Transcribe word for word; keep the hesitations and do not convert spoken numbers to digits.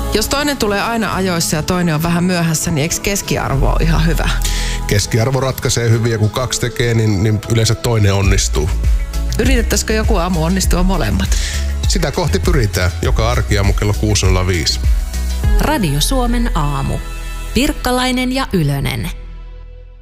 Jos toinen tulee aina ajoissa ja toinen on vähän myöhässä, niin eikö keskiarvo ole ihan hyvä? Keskiarvo ratkaisee hyvin ja kun kaksi tekee, niin, niin yleensä toinen onnistuu. Yritettäisikö joku aamu onnistua molemmat? Sitä kohti pyritään. Joka arkiaamu kello kuusi nolla viisi. Radio Suomen aamu. Pirkkalainen ja Ylönen.